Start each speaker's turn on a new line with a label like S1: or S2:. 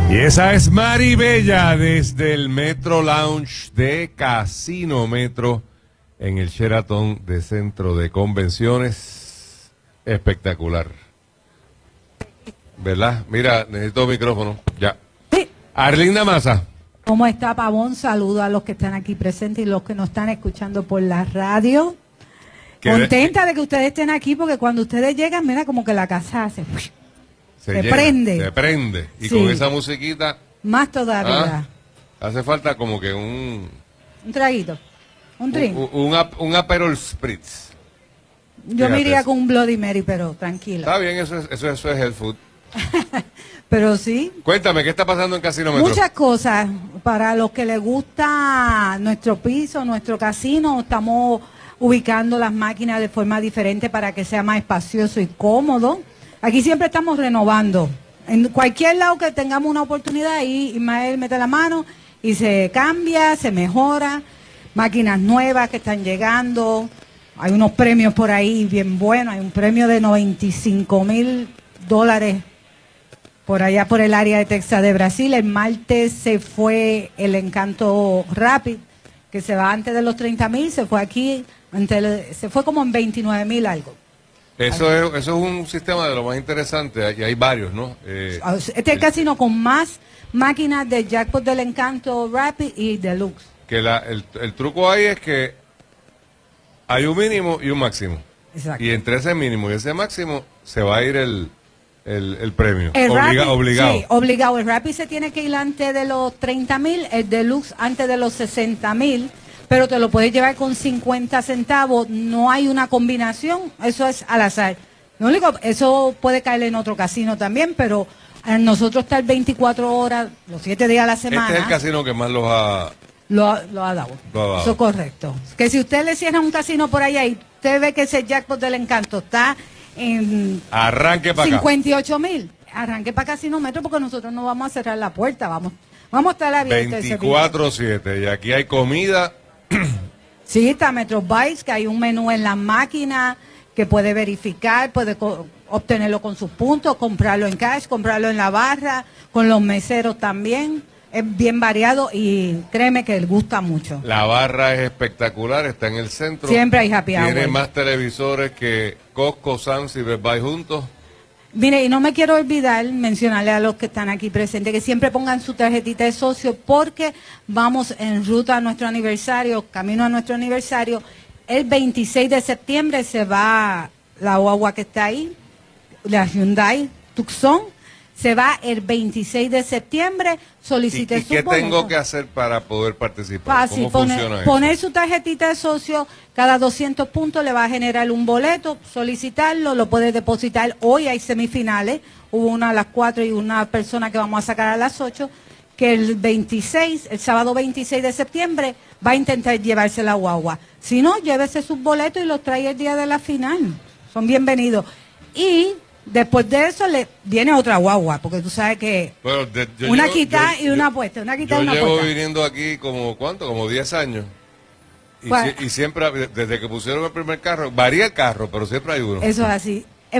S1: Y esa es Maribella desde el Metro Lounge de Casino Metro en el Sheraton de Centro de Convenciones. Espectacular. ¿Verdad? Mira, necesito micrófono. Ya.
S2: Sí.
S1: Arlinda Maza.
S2: ¿Cómo está, Pavón? Saludo a los que están aquí presentes y los que nos están escuchando por la radio. Contenta de que ustedes estén aquí porque cuando ustedes llegan, mira como que la casa se prende.
S1: Se prende. Y
S2: Sí.
S1: con esa musiquita.
S2: Más todavía.
S1: Hace falta como que un
S2: traguito. Un drink.
S1: un Aperol Spritz.
S2: Yo me
S1: fíjate
S2: iría
S1: eso.
S2: con un Bloody Mary, pero tranquila.
S1: Está bien, eso es health food.
S2: Pero sí.
S1: Cuéntame, ¿qué está pasando en Casino Metro?
S2: Muchas cosas. Para los que les gusta nuestro piso, nuestro casino, estamos ubicando las máquinas de forma diferente para que sea más espacioso y cómodo. Aquí siempre estamos renovando. En cualquier lado que tengamos una oportunidad, ahí Ismael mete la mano y se cambia, se mejora. Máquinas nuevas que están llegando. Hay unos premios por ahí bien buenos. Hay un premio de $95,000 por allá por el área de Texas de Brasil. El martes se fue el Encanto Rapid, que se va antes de los 30,000, se fue aquí, se fue como en 29,000 algo.
S1: Eso es un sistema de lo más interesante, y hay varios, ¿no?
S2: Este es el casino con más máquinas de jackpot del Encanto Rapid y Deluxe.
S1: Que el truco ahí es que hay un mínimo y un máximo.
S2: Exacto.
S1: Y entre ese mínimo y ese máximo se va a ir el premio.
S2: El Rapid,
S1: obligado.
S2: Sí, obligado. El Rapid se tiene que ir antes de los 30,000, el Deluxe antes de los 60,000, pero te lo puedes llevar con 50 centavos. No hay una combinación, eso es al azar. Lo único, eso puede caer en otro casino también, pero nosotros estar 24 horas, los 7 días a la semana.
S1: Este es el casino que más los ha...
S2: Lo ha dado. Eso es correcto. Que si usted le cierra un casino por allá y usted ve que ese jackpot del Encanto está en
S1: Arranque para acá.
S2: 58,000, arranque para Casino Metro porque nosotros no vamos a cerrar la puerta, vamos a estar abiertos.
S1: 24/7 y aquí hay comida.
S2: Sí, está Metro Bites, que hay un menú en la máquina que puede verificar, puede obtenerlo con sus puntos, comprarlo en cash, comprarlo en la barra, con los meseros también. Es bien variado y créeme que le gusta mucho.
S1: La barra es espectacular, está en el centro.
S2: Siempre hay happy hour.
S1: Tiene más televisores que Costco, Sam's y Best Buy juntos.
S2: Mire, y no me quiero olvidar mencionarle a los que están aquí presentes que siempre pongan su tarjetita de socio porque vamos en ruta a nuestro aniversario, camino a nuestro aniversario. El 26 de septiembre se va la guagua que está ahí, la Hyundai Tucson. Se va el 26 de septiembre, solicite
S1: ¿Y
S2: su
S1: qué
S2: boleto.
S1: tengo que hacer para poder participar?
S2: Fácil,
S1: ¿Cómo funciona eso?
S2: poner su tarjetita de socio, cada 200 puntos le va a generar un boleto, solicitarlo, lo puede depositar. Hoy hay semifinales, hubo una a las 4 y una persona que vamos a sacar a las 8, que el sábado 26 de septiembre, va a intentar llevarse la guagua. Si no, llévese sus boletos y los trae el día de la final. Son bienvenidos. Y después de eso le viene otra guagua, porque tú sabes que una quitada y una puesta, una quitada y una
S1: puesta. Yo
S2: puesta.
S1: llevo viniendo aquí como, ¿cuánto? Como 10 años. Y,
S2: Pues,
S1: y siempre, desde que pusieron el primer carro, varía el carro, pero siempre hay uno.
S2: Eso es así.